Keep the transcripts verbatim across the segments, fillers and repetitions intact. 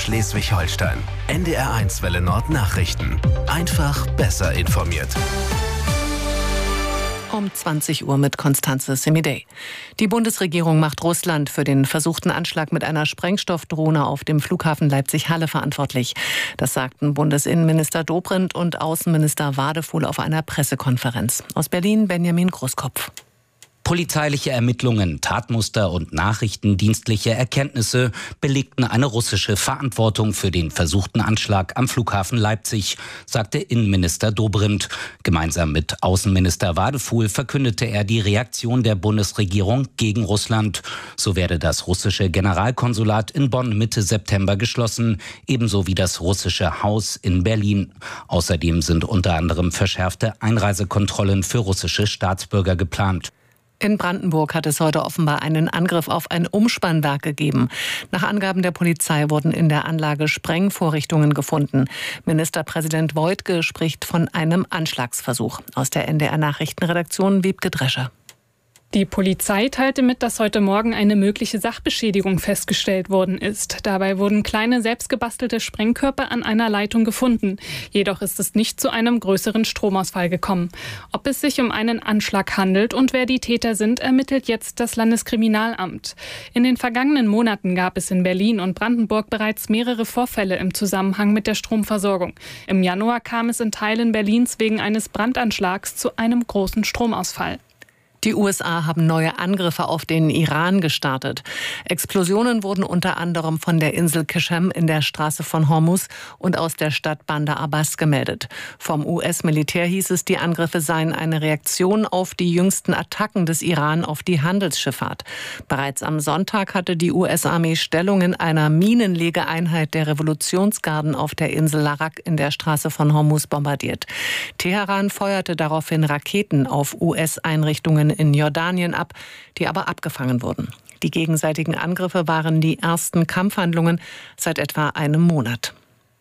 Schleswig-Holstein. N D R eins Welle Nord Nachrichten. Einfach besser informiert. Um zwanzig Uhr mit Constanze Semidey. Die Bundesregierung macht Russland für den versuchten Anschlag mit einer Sprengstoffdrohne auf dem Flughafen Leipzig-Halle verantwortlich. Das sagten Bundesinnenminister Dobrindt und Außenminister Wadefuhl auf einer Pressekonferenz. Aus Berlin Benjamin Großkopf. Polizeiliche Ermittlungen, Tatmuster und nachrichtendienstliche Erkenntnisse belegten eine russische Verantwortung für den versuchten Anschlag am Flughafen Leipzig, sagte Innenminister Dobrindt. Gemeinsam mit Außenminister Wadefuhl verkündete er die Reaktion der Bundesregierung gegen Russland. So werde das russische Generalkonsulat in Bonn Mitte September geschlossen, ebenso wie das russische Haus in Berlin. Außerdem sind unter anderem verschärfte Einreisekontrollen für russische Staatsbürger geplant. In Brandenburg hat es heute offenbar einen Angriff auf ein Umspannwerk gegeben. Nach Angaben der Polizei wurden in der Anlage Sprengvorrichtungen gefunden. Ministerpräsident Woidke spricht von einem Anschlagsversuch. Aus der N D R-Nachrichtenredaktion Wiebke Drescher. Die Polizei teilte mit, dass heute Morgen eine mögliche Sachbeschädigung festgestellt worden ist. Dabei wurden kleine selbstgebastelte Sprengkörper an einer Leitung gefunden. Jedoch ist es nicht zu einem größeren Stromausfall gekommen. Ob es sich um einen Anschlag handelt und wer die Täter sind, ermittelt jetzt das Landeskriminalamt. In den vergangenen Monaten gab es in Berlin und Brandenburg bereits mehrere Vorfälle im Zusammenhang mit der Stromversorgung. Im Januar kam es in Teilen Berlins wegen eines Brandanschlags zu einem großen Stromausfall. Die U S A haben neue Angriffe auf den Iran gestartet. Explosionen wurden unter anderem von der Insel Qeshm in der Straße von Hormuz und aus der Stadt Bandar Abbas gemeldet. Vom U S-Militär hieß es, die Angriffe seien eine Reaktion auf die jüngsten Attacken des Iran auf die Handelsschifffahrt. Bereits am Sonntag hatte die U S-Armee Stellungen einer Minenlegeeinheit der Revolutionsgarden auf der Insel Larak in der Straße von Hormuz bombardiert. Teheran feuerte daraufhin Raketen auf U S-Einrichtungen in Jordanien ab, die aber abgefangen wurden. Die gegenseitigen Angriffe waren die ersten Kampfhandlungen seit etwa einem Monat.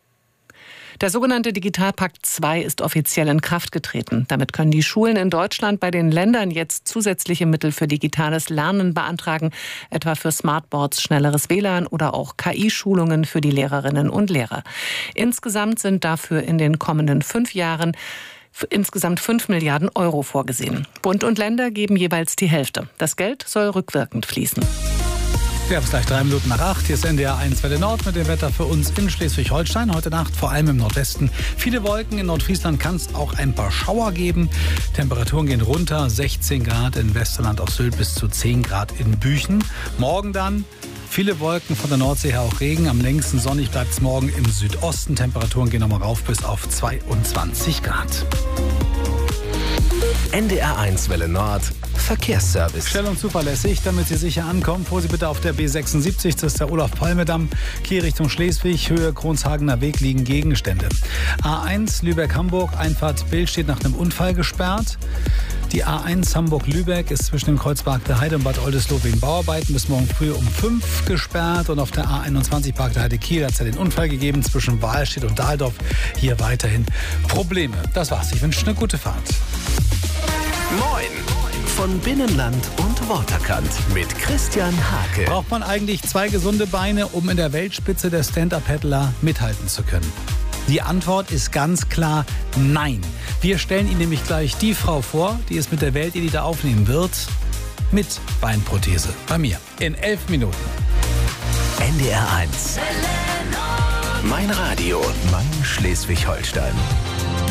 Der sogenannte Digitalpakt zwei ist offiziell in Kraft getreten. Damit können die Schulen in Deutschland bei den Ländern jetzt zusätzliche Mittel für digitales Lernen beantragen, etwa für Smartboards, schnelleres W L A N oder auch K I-Schulungen für die Lehrerinnen und Lehrer. Insgesamt sind dafür in den kommenden fünf Jahren insgesamt fünf Milliarden Euro vorgesehen. Bund und Länder geben jeweils die Hälfte. Das Geld soll rückwirkend fließen. Ja, bis gleich drei Minuten nach acht. Hier ist N D R eins Welle Nord mit dem Wetter für uns in Schleswig-Holstein. Heute Nacht vor allem im Nordwesten viele Wolken. In Nordfriesland kann es auch ein paar Schauer geben. Temperaturen gehen runter. sechzehn Grad in Westerland auf Sylt bis zu zehn Grad in Büchen. Morgen dann viele Wolken, von der Nordsee her auch Regen. Am längsten sonnig bleibt es morgen im Südosten. Temperaturen gehen nochmal rauf bis auf zweiundzwanzig Grad. N D R eins Welle Nord Verkehrsservice. Schnell und zuverlässig, damit Sie sicher ankommen. Fuhr Sie bitte auf der B sechsundsiebzig, das ist der Olaf-Palme-Damm. Kiel Richtung Schleswig, Höhe Kronshagener Weg liegen Gegenstände. A eins Lübeck-Hamburg, Einfahrt Bild steht nach einem Unfall gesperrt. Die A eins Hamburg-Lübeck ist zwischen dem Kreuzberg der Heide und Bad Oldesloe wegen Bauarbeiten bis morgen früh um fünf gesperrt. Und auf der A einundzwanzig Park der Heide Kiel hat es ja den Unfall gegeben zwischen Wahlstedt und Dahldorf. Hier weiterhin Probleme. Das war's. Ich wünsche eine gute Fahrt. Moin! Von Binnenland und Waterkant mit Christian Hake. Braucht man eigentlich zwei gesunde Beine, um in der Weltspitze der Stand-Up-Paddler mithalten zu können? Die Antwort ist ganz klar nein. Wir stellen Ihnen nämlich gleich die Frau vor, die es mit der Weltelite aufnehmen wird, mit Beinprothese. Bei mir. In elf Minuten. N D R eins. Mein Radio, mein Schleswig-Holstein.